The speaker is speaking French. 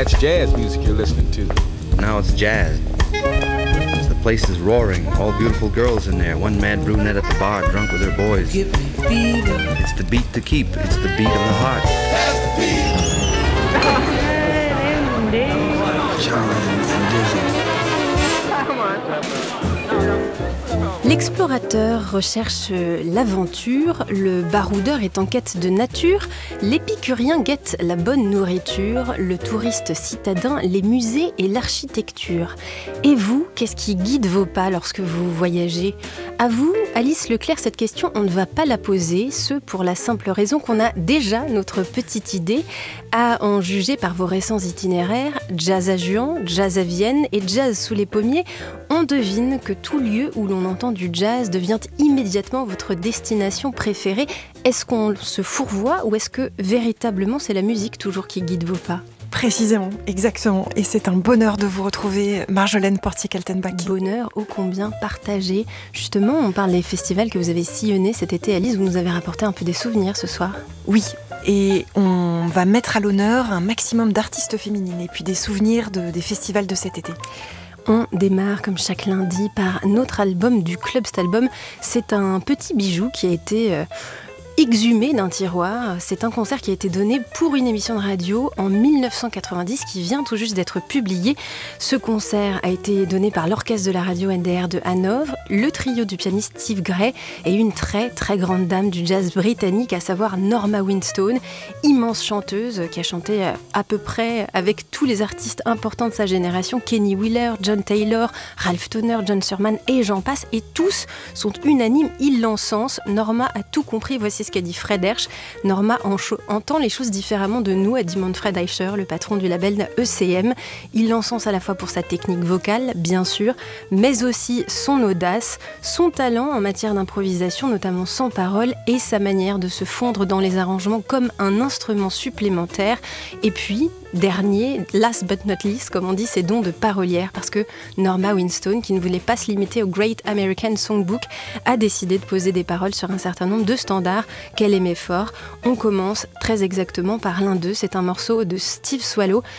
That's jazz music you're listening to. Now it's jazz. The place is roaring, all beautiful girls in there, one mad brunette at the bar, drunk with her boys. Give me fever. It's the beat to keep, it's the beat of the heart. L'explorateur recherche l'aventure, le baroudeur est en quête de nature, l'épicurien guette la bonne nourriture, le touriste citadin, les musées et l'architecture. Et vous, qu'est-ce qui guide vos pas lorsque vous voyagez ? À vous, Alice Leclerc, cette question, on ne va pas la poser, ce pour la simple raison qu'on a déjà notre petite idée, à en juger par vos récents itinéraires, jazz à Juan, jazz à Vienne et jazz sous les pommiers, on devine que tout lieu où l'on entend du jazz devient immédiatement votre destination préférée. Est-ce qu'on se fourvoie ou est-ce que véritablement c'est la musique toujours qui guide vos pas ? Précisément, exactement. Et c'est un bonheur de vous retrouver, Marjolaine Portier-Kaltenbach. Bonheur ô combien partagé. Justement, on parle des festivals que vous avez sillonnés cet été. Alice, vous nous avez rapporté un peu des souvenirs ce soir. Oui, et on va mettre à l'honneur un maximum d'artistes féminines et puis des souvenirs des festivals de cet été. On démarre comme chaque lundi par notre album du Club Cet Album. C'est un petit bijou qui a été exhumé d'un tiroir. C'est un concert qui a été donné pour une émission de radio en 1990 qui vient tout juste d'être publié. Ce concert a été donné par l'orchestre de la radio NDR de Hanovre, le trio du pianiste Steve Gray et une très très grande dame du jazz britannique, à savoir Norma Winstone, immense chanteuse qui a chanté à peu près avec tous les artistes importants de sa génération, Kenny Wheeler, John Taylor, Ralph Towner, John Surman et j'en passe, et tous sont unanimes, ils l'encensent. Norma a tout compris, voici ce qu'a dit Fred Hersch. Norma entend les choses différemment de nous, a dit Manfred Eicher, le patron du label ECM. Il l'encense à la fois pour sa technique vocale, bien sûr, mais aussi son audace, son talent en matière d'improvisation, notamment sans parole, et sa manière de se fondre dans les arrangements comme un instrument supplémentaire. Et puis, dernier, last but not least, comme on dit, ses dons de parolière, parce que Norma Winstone, qui ne voulait pas se limiter au Great American Songbook, a décidé de poser des paroles sur un certain nombre de standards qu'elle aimait fort. On commence très exactement par l'un d'eux, c'est un morceau de Steve Swallow,